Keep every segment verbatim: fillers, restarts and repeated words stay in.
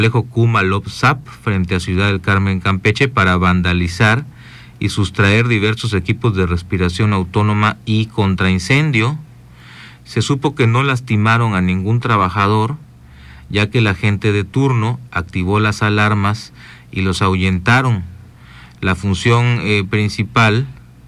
complejo Cumalop-Zap frente a Ciudad del Carmen, Campeche, para vandalizar y sustraer diversos equipos de respiración autónoma y contraincendio. Se supo que no lastimaron a ningún trabajador, ya que la gente de turno activó las alarmas y los ahuyentaron. La función eh, principal,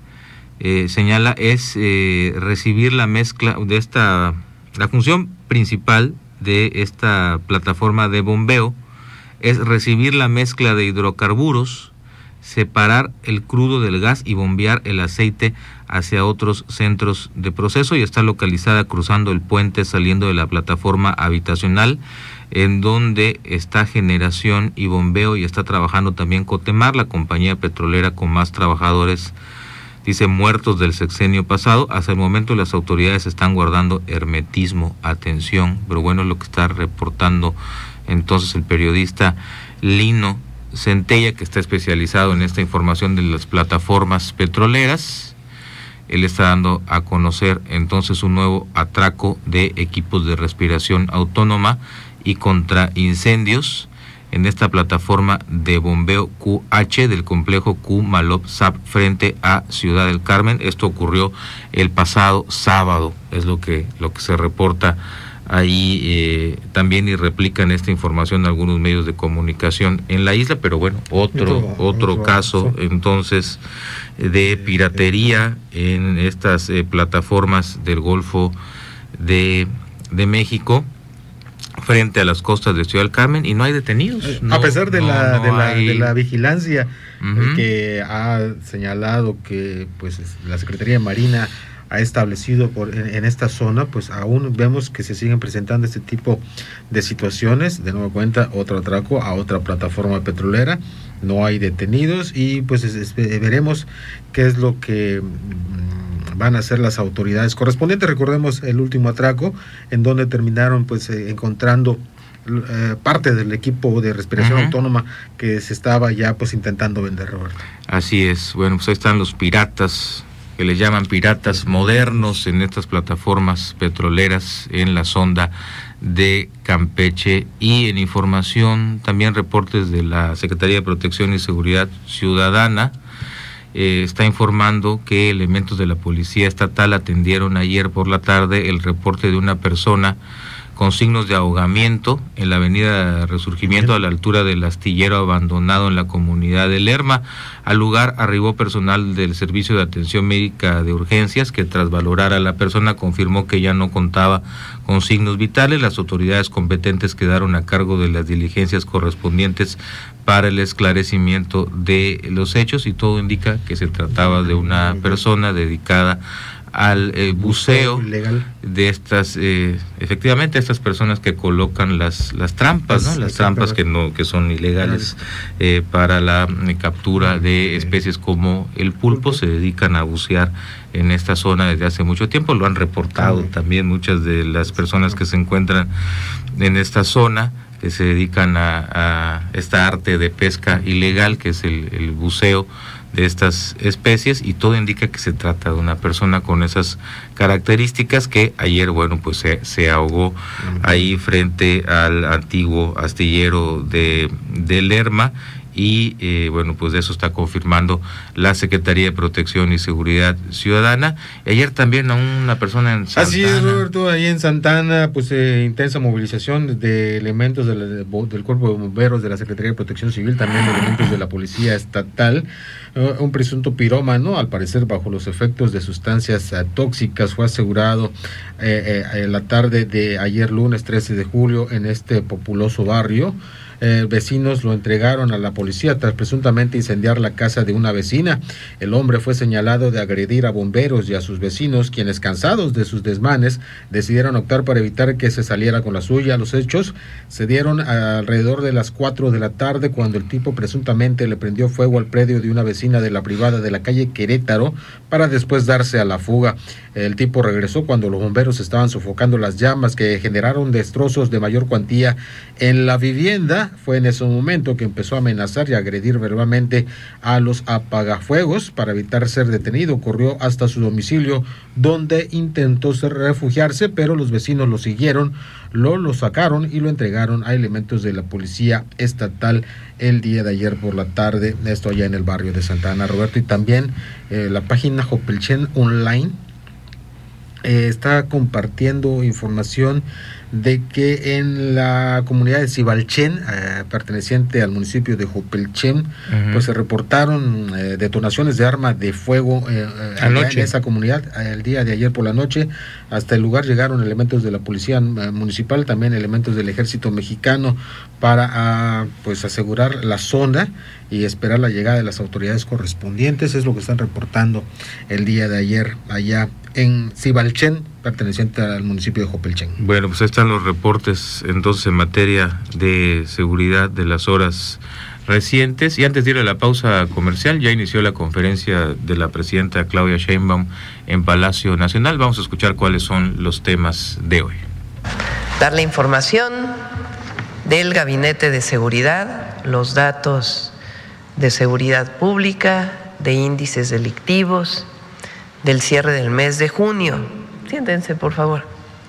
eh, señala, es eh, recibir la mezcla de esta, la función principal de esta plataforma de bombeo es recibir la mezcla de hidrocarburos, separar el crudo del gas y bombear el aceite hacia otros centros de proceso, y está localizada cruzando el puente saliendo de la plataforma habitacional, en donde está generación y bombeo, y está trabajando también Cotemar, la compañía petrolera con más trabajadores, dice, muertos del sexenio pasado. Hasta el momento las autoridades están guardando hermetismo, atención, pero bueno, es lo que está reportando entonces el periodista Lino Centella, que está especializado en esta información de las plataformas petroleras. Él está dando a conocer entonces un nuevo atraco de equipos de respiración autónoma y contra incendios en esta plataforma de bombeo Q H del complejo Cumalop-Zap frente a Ciudad del Carmen. Esto ocurrió el pasado sábado, es lo que, lo que se reporta ahí eh, también, y replican esta información algunos medios de comunicación en la isla. Pero bueno, otro otro, otro caso entonces de piratería en estas eh, plataformas del Golfo de, de México frente a las costas de Ciudad del Carmen, y no hay detenidos. No, a pesar de, no, la, no de, la, hay... de la vigilancia uh-huh. que ha señalado que pues la Secretaría de Marina ha establecido por en, en esta zona, pues aún vemos que se siguen presentando este tipo de situaciones. De nueva cuenta, otro atraco a otra plataforma petrolera, no hay detenidos, y pues es, es, veremos qué es lo que mmm, van a hacer las autoridades correspondientes. Recordemos el último atraco, en donde terminaron pues eh, encontrando eh, parte del equipo de respiración uh-huh. autónoma que se estaba ya pues intentando vender, Roberto. Así es. Bueno, pues ahí están los piratas, que les llaman piratas modernos, en estas plataformas petroleras en la sonda de Campeche. Y en información, también reportes de la Secretaría de Protección y Seguridad Ciudadana, eh, está informando que elementos de la Policía Estatal atendieron ayer por la tarde el reporte de una persona con signos de ahogamiento en la avenida Resurgimiento, a la altura del astillero abandonado en la comunidad de Lerma. Al lugar arribó personal del Servicio de Atención Médica de Urgencias, que tras valorar a la persona confirmó que ya no contaba con signos vitales. Las autoridades competentes quedaron a cargo de las diligencias correspondientes para el esclarecimiento de los hechos, y todo indica que se trataba de una persona dedicada al eh, buceo legal de estas, eh, efectivamente, estas personas que colocan las las trampas, ¿no? Las trampas que no que son ilegales eh, para la eh, captura de especies como el pulpo. Se dedican a bucear en esta zona desde hace mucho tiempo. Lo han reportado también muchas de las personas que se encuentran en esta zona, que se dedican a, a esta arte de pesca ilegal, que es el, el buceo de estas especies, y todo indica que se trata de una persona con esas características, que ayer, bueno, pues se, se ahogó ahí frente al antiguo astillero de, de Lerma. Y eh, bueno, pues de eso está confirmando la Secretaría de Protección y Seguridad Ciudadana. Ayer también a una persona en Santana. Así es, Roberto, ahí en Santana, pues eh, intensa movilización de elementos de la, de, del Cuerpo de Bomberos, de la Secretaría de Protección Civil, también de elementos de la Policía Estatal. Uh, un presunto pirómano, al parecer bajo los efectos de sustancias uh, tóxicas, fue asegurado eh, eh, en la tarde de ayer lunes trece de julio en este populoso barrio. Eh, vecinos lo entregaron a la policía tras presuntamente incendiar la casa de una vecina. El hombre fue señalado de agredir a bomberos y a sus vecinos, quienes, cansados de sus desmanes, decidieron optar por evitar que se saliera con la suya. Los hechos se dieron alrededor de las cuatro de la tarde, cuando el tipo presuntamente le prendió fuego al predio de una vecina de la privada de la calle Querétaro, para después darse a la fuga. El tipo regresó cuando los bomberos estaban sofocando las llamas, que generaron destrozos de mayor cuantía en la vivienda. Fue en ese momento que empezó a amenazar amenazar y agredir verbalmente a los apagafuegos. Para evitar ser detenido, corrió hasta su domicilio, donde intentó refugiarse, pero los vecinos lo siguieron, lo, lo sacaron y lo entregaron a elementos de la policía estatal el día de ayer por la tarde, esto allá en el barrio de Santa Ana, Roberto. Y también eh, la página Jopelchen Online eh, está compartiendo información de que en la comunidad de Cibalchen, eh, perteneciente al municipio de Jopelchen, uh-huh. pues se reportaron eh, detonaciones de arma de fuego eh, en esa comunidad el día de ayer por la noche. Hasta el lugar llegaron elementos de la policía eh, municipal, también elementos del ejército mexicano para ah, pues asegurar la zona y esperar la llegada de las autoridades correspondientes. Es lo que están reportando el día de ayer allá en Cibalchen, perteneciente al municipio de Jopelchen. Bueno, pues ahí están los reportes entonces en materia de seguridad de las horas recientes. Y antes de ir a la pausa comercial, ya inició la conferencia de la presidenta Claudia Sheinbaum en Palacio Nacional. Vamos a escuchar cuáles son los temas de hoy. Dar la información del Gabinete de Seguridad, los datos de seguridad pública, de índices delictivos, del cierre del mes de junio. Siéntense, por favor.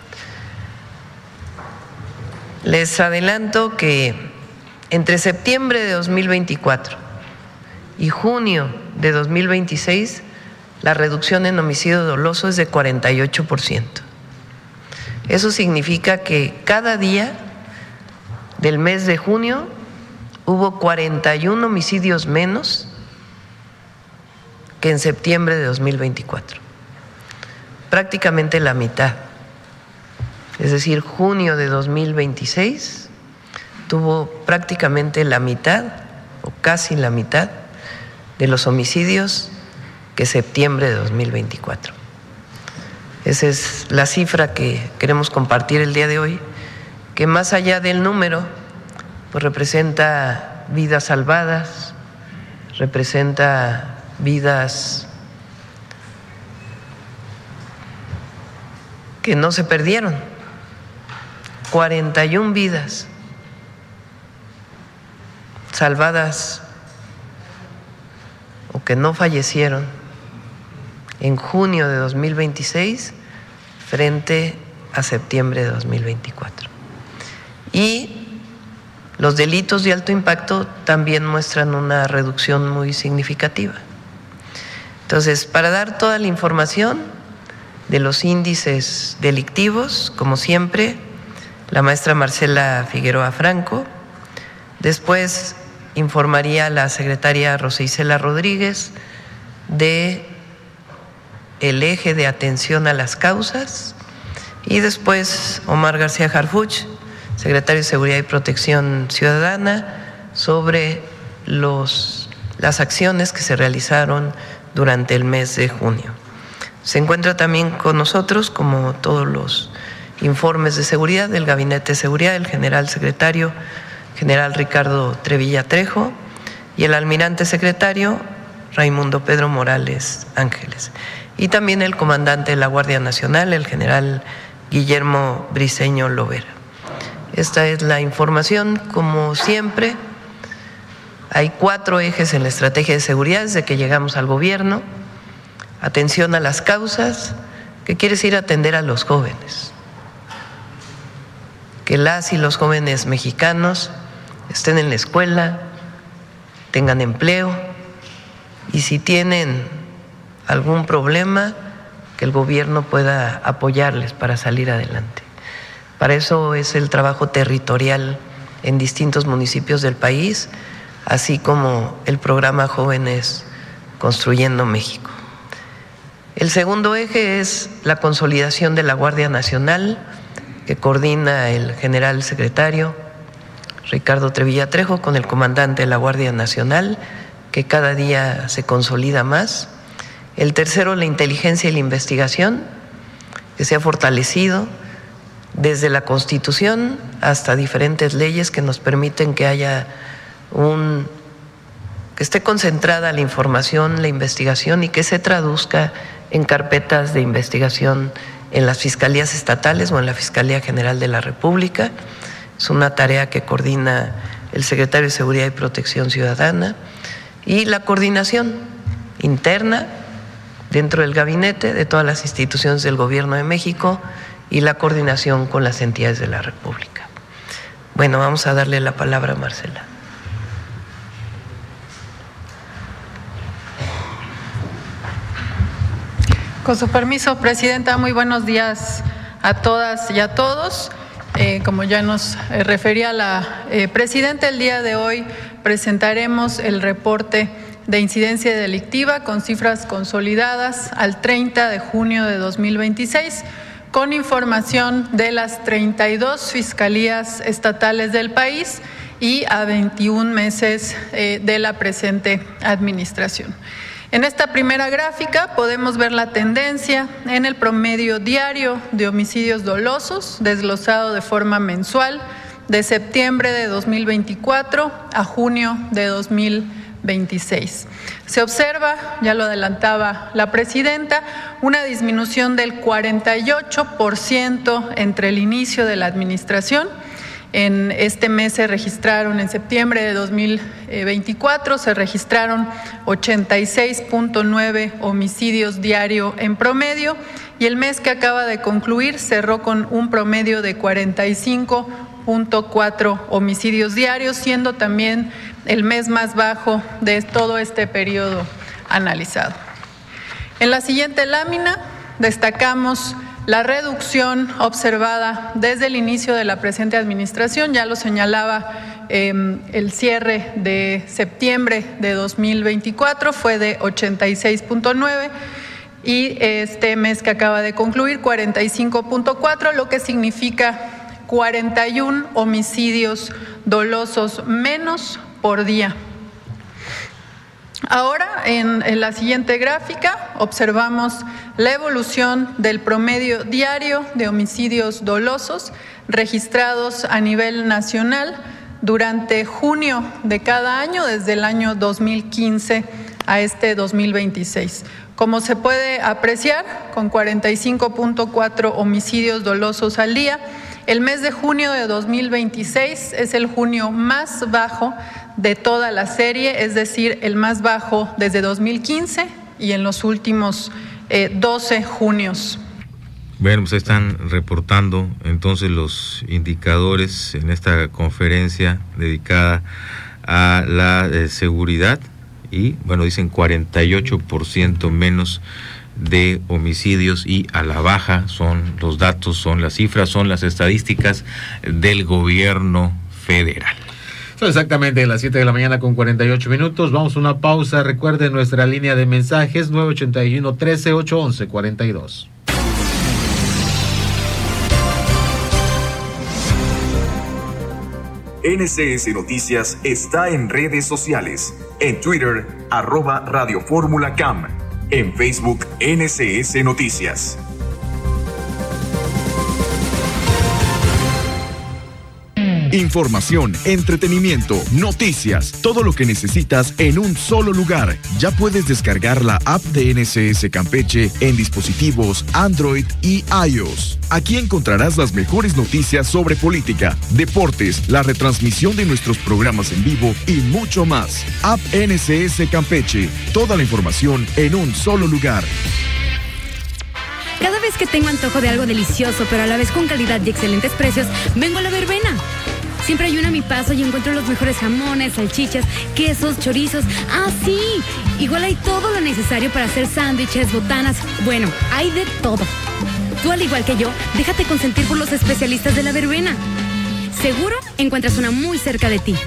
Les adelanto que entre septiembre de dos mil veinticuatro y junio de dos mil veintiséis, la reducción en homicidio doloso es de cuarenta y ocho por ciento. Eso significa que cada día del mes de junio hubo cuarenta y uno homicidios menos que en septiembre de dos mil veinticuatro. Prácticamente la mitad. Es decir, junio de dos mil veintiséis tuvo prácticamente la mitad o casi la mitad de los homicidios que septiembre de dos mil veinticuatro. Esa es la cifra que queremos compartir el día de hoy, que más allá del número, pues representa vidas salvadas, representa vidas que no se perdieron, cuarenta y una vidas salvadas o que no fallecieron en junio de dos mil veintiséis frente a septiembre de dos mil veinticuatro. Y los delitos de alto impacto también muestran una reducción muy significativa. Entonces, para dar toda la información de los índices delictivos, como siempre, la maestra Marcela Figueroa Franco. Después informaría la secretaria Rosa Isela Rodríguez de el eje de atención a las causas, y después Omar García Harfuch, secretario de Seguridad y Protección Ciudadana, sobre los, las acciones que se realizaron durante el mes de junio. Se encuentra también con nosotros, como todos los informes de seguridad del Gabinete de Seguridad, el general secretario, general Ricardo Trevilla Trejo, y el almirante secretario Raimundo Pedro Morales Ángeles, y también el comandante de la Guardia Nacional, el general Guillermo Briceño Lovera. Esta es la información, como siempre. Hay cuatro ejes en la estrategia de seguridad desde que llegamos al gobierno. Atención a las causas, que quiere decir atender a los jóvenes. Que las y los jóvenes mexicanos estén en la escuela, tengan empleo, y si tienen algún problema, que el gobierno pueda apoyarles para salir adelante. Para eso es el trabajo territorial en distintos municipios del país, así como el programa Jóvenes Construyendo México. El segundo eje es la consolidación de la Guardia Nacional, que coordina el general secretario Ricardo Trevilla Trejo con el comandante de la Guardia Nacional, que cada día se consolida más. El tercero, la inteligencia y la investigación, que se ha fortalecido desde la Constitución hasta diferentes leyes que nos permiten que haya un que esté concentrada la información, la investigación, y que se traduzca en carpetas de investigación en las fiscalías estatales o en la Fiscalía General de la República. Es una tarea que coordina el secretario de Seguridad y Protección Ciudadana, y la coordinación interna dentro del gabinete de todas las instituciones del Gobierno de México y la coordinación con las entidades de la República. Bueno, vamos a darle la palabra a Marcela. Con su permiso, Presidenta, muy buenos días a todas y a todos. Eh, como ya nos eh, refería la eh, Presidenta, el día de hoy presentaremos el reporte de incidencia delictiva con cifras consolidadas al treinta de junio de dos mil veintiséis, con información de las treinta y dos fiscalías estatales del país y a veintiún meses eh, de la presente administración. En esta primera gráfica podemos ver la tendencia en el promedio diario de homicidios dolosos, desglosado de forma mensual, de septiembre de dos mil veinticuatro a junio de dos mil veintiséis. Se observa, ya lo adelantaba la Presidenta, una disminución del cuarenta y ocho por ciento entre el inicio de la administración. En este mes se registraron, en septiembre de dos mil veinticuatro, se registraron ochenta y seis punto nueve homicidios diario en promedio, y el mes que acaba de concluir cerró con un promedio de cuarenta y cinco punto cuatro homicidios diarios, siendo también el mes más bajo de todo este periodo analizado. En la siguiente lámina destacamos la reducción observada desde el inicio de la presente administración. Ya lo señalaba, eh, el cierre de septiembre de dos mil veinticuatro fue de ochenta y seis punto nueve y este mes que acaba de concluir cuarenta y cinco punto cuatro, lo que significa cuarenta y uno homicidios dolosos menos por día. Ahora, en, en la siguiente gráfica, observamos la evolución del promedio diario de homicidios dolosos registrados a nivel nacional durante junio de cada año, desde el año dos mil quince a este dos mil veintiséis. Como se puede apreciar, con cuarenta y cinco punto cuatro homicidios dolosos al día, el mes de junio de dos mil veintiséis es el junio más bajo de toda la serie, es decir, el más bajo desde dos mil quince y en los últimos eh, doce junios. Bueno, pues están reportando entonces los indicadores en esta conferencia dedicada a la eh, seguridad y, bueno, dicen cuarenta y ocho por ciento menos de homicidios y a la baja. Son los datos, son las cifras, son las estadísticas del gobierno federal. Son exactamente las siete de la mañana con cuarenta y ocho minutos. Vamos a una pausa. Recuerden nuestra línea de mensajes nueve ochenta y uno, trece, ocho once, cuarenta y dos. N C S Noticias está en redes sociales. En Twitter, arroba Radio Fórmula Cam. En Facebook, N C S Noticias. Información, entretenimiento, noticias, todo lo que necesitas en un solo lugar. Ya puedes descargar la app de N C S Campeche en dispositivos Android y iOS. Aquí encontrarás las mejores noticias sobre política, deportes, la retransmisión de nuestros programas en vivo y mucho más. App N C S Campeche, toda la información en un solo lugar. Cada vez que tengo antojo de algo delicioso, pero a la vez con calidad y excelentes precios, vengo a La Verbena. Siempre hay una a mi paso y encuentro los mejores jamones, salchichas, quesos, chorizos. ¡Ah, sí! Igual hay todo lo necesario para hacer sándwiches, botanas. Bueno, hay de todo. Tú, al igual que yo, déjate consentir por los especialistas de La Verbena. Seguro encuentras una muy cerca de ti.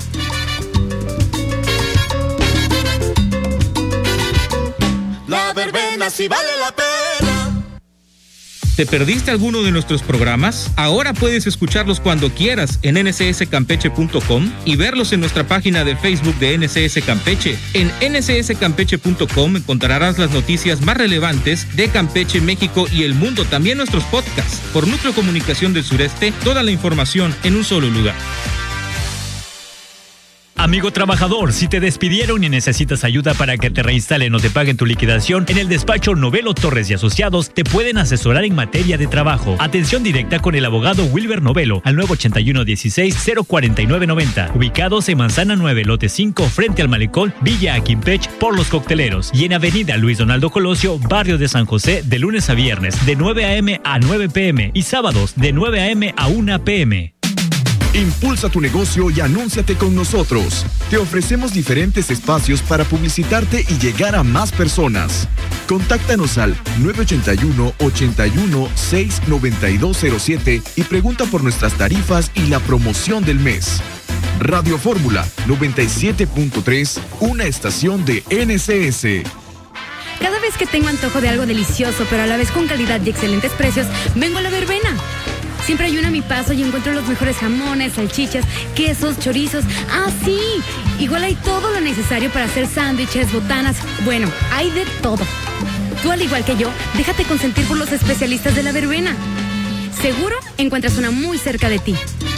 La Verbena sí vale la pena. ¿Te perdiste alguno de nuestros programas? Ahora puedes escucharlos cuando quieras en N C S campeche punto com y verlos en nuestra página de Facebook de N C S Campeche. En N C S campeche punto com encontrarás las noticias más relevantes de Campeche, México y el mundo. También nuestros podcasts. Por Núcleo Comunicación del Sureste, toda la información en un solo lugar. Amigo trabajador, si te despidieron y necesitas ayuda para que te reinstalen o te paguen tu liquidación, en el despacho Novelo Torres y Asociados te pueden asesorar en materia de trabajo. Atención directa con el abogado Wilber Novelo al nueve ochenta y uno dieciséis cero cuarenta y nueve noventa, ubicados en Manzana nueve, lote cinco, frente al Malecón, Villa Aquimpech, por Los Cocteleros, y en Avenida Luis Donaldo Colosio, barrio de San José, de lunes a viernes, de nueve a eme a nueve pe eme y sábados de nueve a eme a una pe eme. Impulsa tu negocio y anúnciate con nosotros. Te ofrecemos diferentes espacios para publicitarte y llegar a más personas. Contáctanos al nueve ochenta y uno, ochenta y uno, seis noventa y dos cero siete y pregunta por nuestras tarifas y la promoción del mes. Radio Fórmula noventa y siete punto tres, una estación de ene ce ese. Cada vez que tengo antojo de algo delicioso, pero a la vez con calidad y excelentes precios, vengo a La Verbena. Siempre hay una a mi paso y encuentro los mejores jamones, salchichas, quesos, chorizos. ¡Ah, sí! Igual hay todo lo necesario para hacer sándwiches, botanas. Bueno, hay de todo. Tú, al igual que yo, déjate consentir por los especialistas de La Verbena. Seguro encuentras una muy cerca de ti.